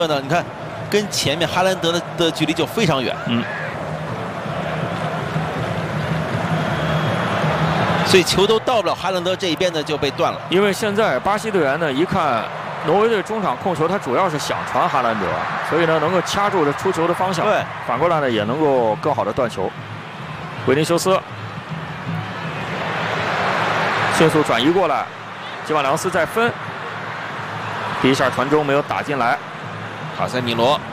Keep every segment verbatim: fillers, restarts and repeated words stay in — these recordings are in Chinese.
呢，你看，跟前面哈兰德的的距离就非常远。 嗯。 所以球都到不了哈兰德这一边呢，就被断了。 因为现在巴西队员呢，一看挪威队中场控球，他主要是想传哈兰德，所以呢能够掐住这出球的方向。 对。 反过来呢，也能够更好的断球。维尼修斯迅速转移过来，基马良斯再分，第一下传中没有打进来。 卡塞米罗。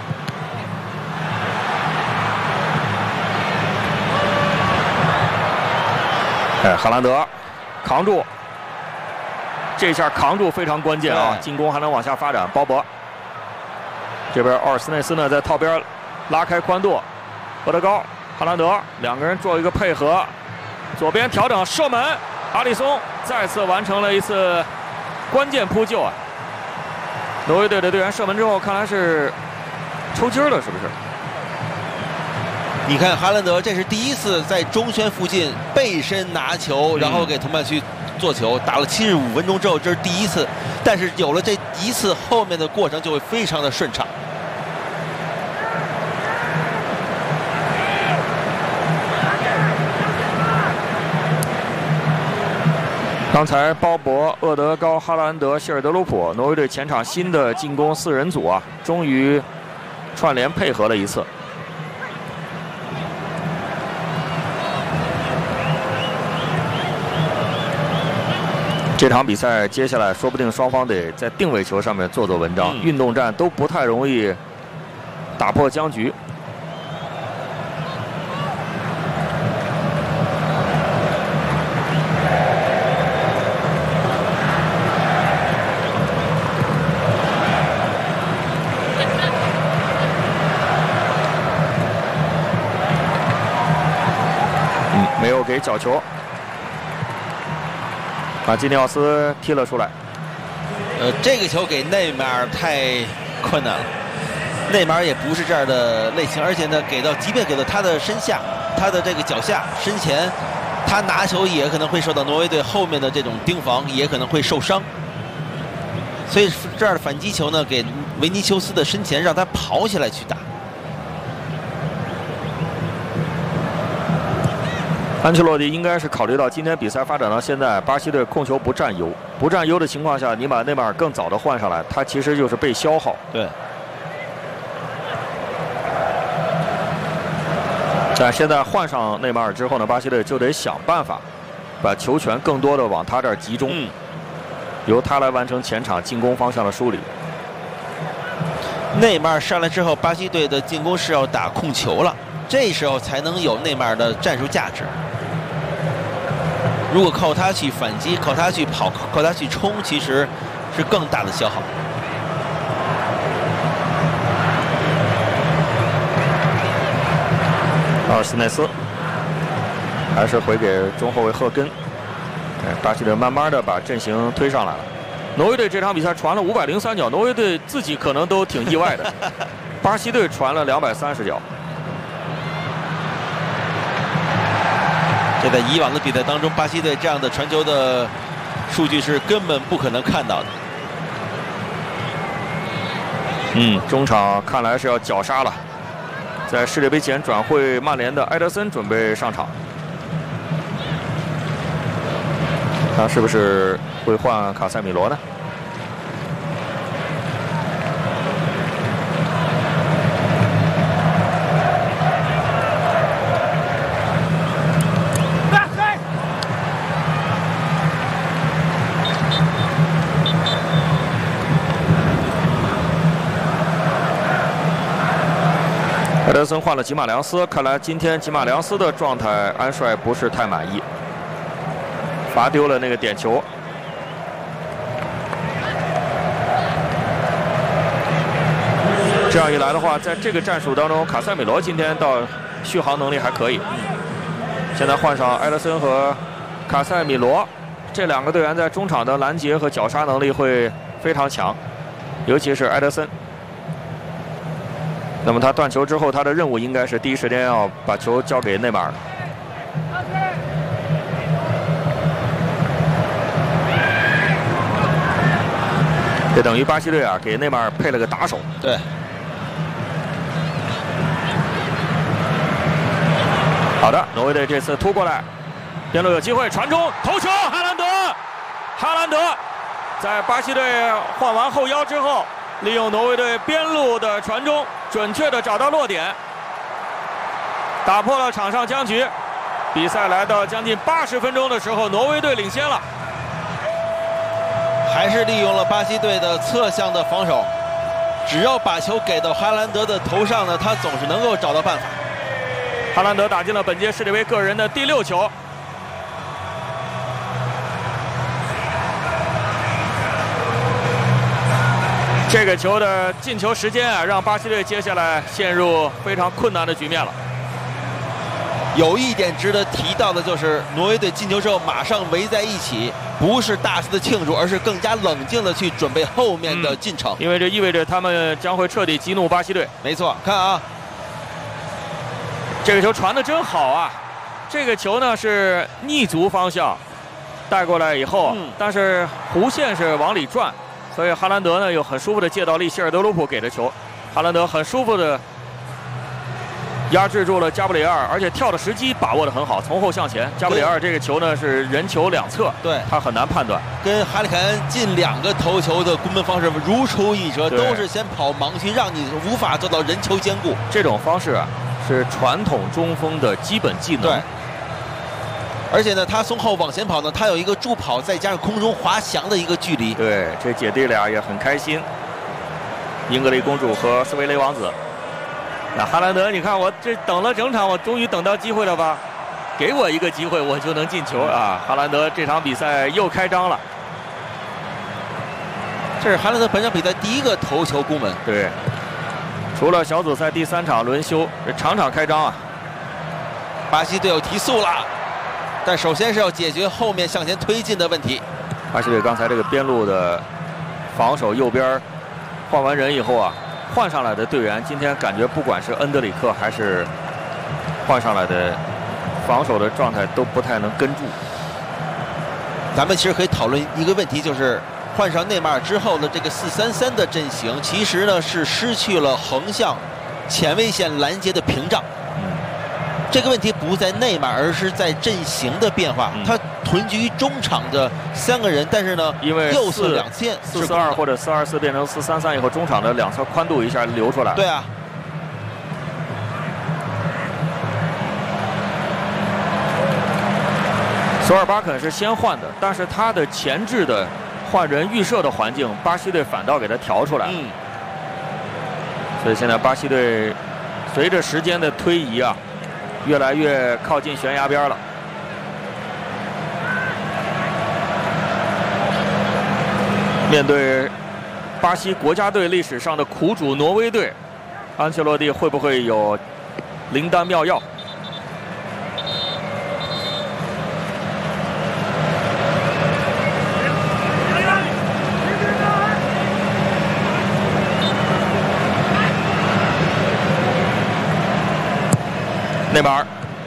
哎，哈兰德扛住，这下扛住非常关键啊！进攻还能往下发展。鲍勃这边奥尔斯内斯呢在套边拉开宽度，博德高、哈兰德两个人做一个配合，左边调整射门，阿里松再次完成了一次关键扑救啊！挪威队的队员射门之后，看来是抽筋了，是不是？ 你看哈兰德，这是第一次在中圈附近背身拿球，然后给同伴区做球，打了七十五分钟之后，这是第一次。但是有了这一次，后面的过程就会非常的顺畅。 刚才鲍勃、厄德高、哈兰德、希尔德鲁普，挪威队前场新的进攻四人组啊，终于串联配合了一次。这场比赛接下来说不定双方得在定位球上面做做文章，嗯、运动战都不太容易打破僵局。嗯，没有给角球。把基尼奥斯踢了出来， 呃，这个球给内马尔太困难了。内马尔也不是这样的类型，而且呢，给到即便给到他的身下，他的这个脚下、身前，他拿球也可能会受到挪威队后面的这种盯防，也可能会受伤。所以这样的反击球呢，给维尼修斯的身前，让他跑起来去打。 安切洛蒂应该是考虑到今天比赛发展到现在，巴西队控球不占优，不占优的情况下，你把内马尔更早的换上来，他其实就是被消耗。 对。 但现在换上内马尔之后呢，巴西队就得想办法把球权更多的往他这儿集中，嗯、由他来完成前场进攻方向的梳理。 内马尔上来之后，巴西队的进攻是要打控球了，这时候才能有内马尔的战术价值。如果靠他去反击，靠他去跑，靠他去冲，其实是更大的消耗。 阿尔斯内斯还是回给中后卫赫根。哎，巴西队慢慢的把阵型推上来了。挪威队这场比赛传了五百零三脚，挪威队自己可能都挺意外的。巴西队传了两百三十脚。 这在以往的比赛当中，巴西队这样的传球的数据是根本不可能看到的。 嗯，中场看来是要绞杀了。在世界杯前转会曼联的埃德森准备上场，他是不是会换卡塞米罗呢？埃德森换了吉马良斯，看来今天吉马良斯的状态，安帅不是太满意，罚丢了那个点球。这样一来的话，在这个战术当中，卡塞米罗今天倒续航能力还可以。现在换上埃德森和卡塞米罗，这两个队员在中场的拦截和绞杀能力会非常强，尤其是埃德森。那么他断球之后，他的任务应该是第一时间要把球交给内马尔。 这等于巴西队啊给内马尔配了个打手。 对。 好的，挪威队这次突过来，边路有机会传中，头球，哈兰德，哈兰德在巴西队换完后腰之后，利用挪威队边路的传中，准确的找到落点，打破了场上僵局。比赛来到将近八十分钟的时候，挪威队领先了。 还是利用了巴西队的侧向的防守，只要把球给到哈兰德的头上呢，他总是能够找到办法。 哈兰德打进了本届世界杯个人的第六球。这个球的进球时间啊，让巴西队接下来陷入非常困难的局面了。 有一点值得提到的就是，挪威队进球之后马上围在一起，不是大肆的庆祝，而是更加冷静的去准备后面的进程。 嗯、因为这意味着他们将会彻底激怒巴西队。 没错，看啊， 这个球传得真好啊！这个球呢是逆足方向带过来以后，嗯、但是弧线是往里转，所以哈兰德呢又很舒服的借到利希尔德鲁普给的球，哈兰德很舒服的压制住了加布里埃尔，而且跳的时机把握的很好，从后向前。加布里埃尔这个球呢是人球两侧， 对他很难判断。 跟哈里凯恩近两个头球的攻门方式如出一辙，都是先跑盲区，让你无法做到人球兼顾。 这种方式啊是传统中锋的基本技能。 对。而且呢，他从后往前跑呢，他有一个助跑，再加上空中滑翔的一个距离。 对，这姐弟俩也很开心。英格丽公主和斯维雷王子。那哈兰德，你看我这等了整场，我终于等到机会了吧？给我一个机会，我就能进球啊！哈兰德这场比赛又开张了。 这是哈兰德本场比赛第一个头球攻门。 对，除了小组赛第三场轮休，这场场开张啊！ 巴西队有提速了，但首先是要解决后面向前推进的问题。 巴西队刚才这个边路的防守右边换完人以后啊。换上来的队员今天感觉不管是恩德里克还是换上来的防守的状态都不太能跟住。 咱们其实可以讨论一个问题，就是换上内马尔之后的这个四三三的阵型，其实呢是失去了横向前卫线拦截的屏障。嗯，这个问题不在内马尔，而是在阵型的变化。嗯、他屯局于中场的三个人，但是呢， 因为右侧两线四四二或者四二四变成四三三以后，中场的两侧宽度一下流出来。 对啊。 索尔巴肯是先换的，但是他的前置的换人预设的环境，巴西队反倒给他调出来了。嗯。所以现在巴西队随着时间的推移啊，越来越靠近悬崖边了。面对巴西国家队历史上的苦主挪威队，安切洛蒂会不会有灵丹妙药？内马尔。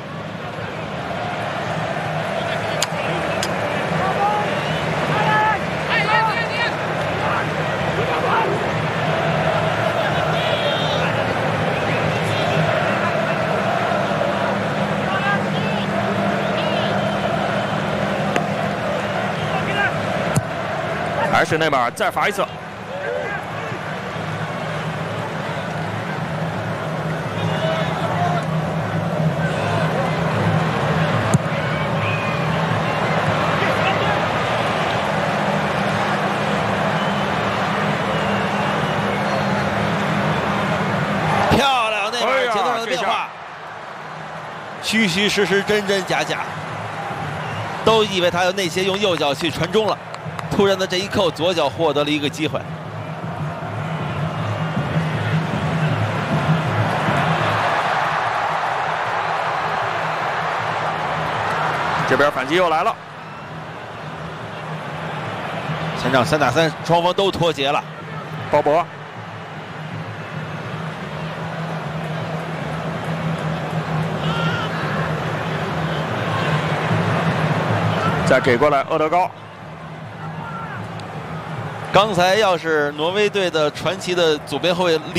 还是内马尔再罚一次。 漂亮，内马尔节奏上的变化，虚虚实实，真真假假，都以为他要内斜用右脚去传中了。突然的这一扣，左脚获得了一个机会。 这边反击又来了， 前场三打三，双方都脱节了。 鲍勃，再给过来，厄德高。 刚才要是挪威队的传奇的左边后卫